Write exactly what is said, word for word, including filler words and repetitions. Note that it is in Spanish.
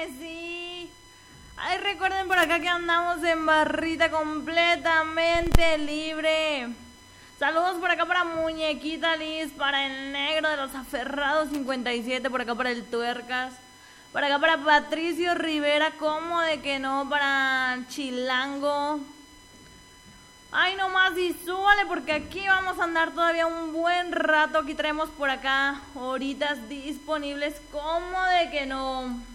Sí. Ay, recuerden por acá que andamos en barrita completamente libre. Saludos por acá para Muñequita Liz, para el negro de los aferrados cincuenta y siete, por acá para el Tuercas, por acá para Patricio Rivera, ¿cómo de que no? Para Chilango. Ay, nomás y súbale porque aquí vamos a andar todavía un buen rato. Aquí traemos por acá horitas disponibles, ¿cómo de que no?